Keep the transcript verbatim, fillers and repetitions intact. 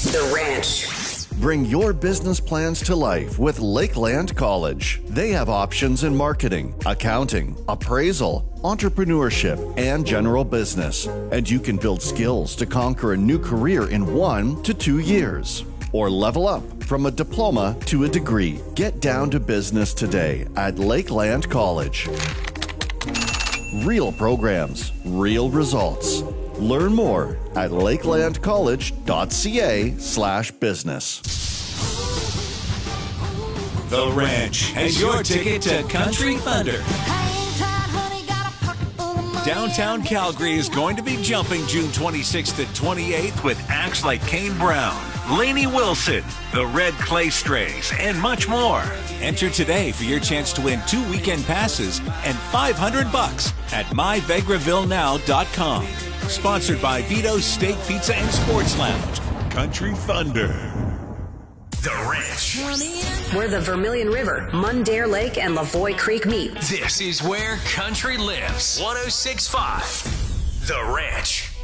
The Ranch. Bring your business plans to life with Lakeland College. They have options in marketing, accounting, appraisal, entrepreneurship, and general business. And you can build skills to conquer a new career in one to two years. Or level up from a diploma to a degree. Get down to business today at Lakeland College. Real programs, real results. Learn more at lakelandcollege.ca slash business. The Ranch has your ticket to Country Thunder. Downtown Calgary is going to be jumping June twenty-sixth to twenty-eighth with acts like Kane Brown, Lainey Wilson, the Red Clay Strays, and much more. Enter today for your chance to win two weekend passes and five hundred bucks at my vegreville now dot com. Sponsored by Vito's Steak, Pizza, and Sports Lounge. Country Thunder. The Ranch. Where the Vermilion River, Mundare Lake, and Lavoie Creek meet. This is where country lives. one oh six point five The Ranch.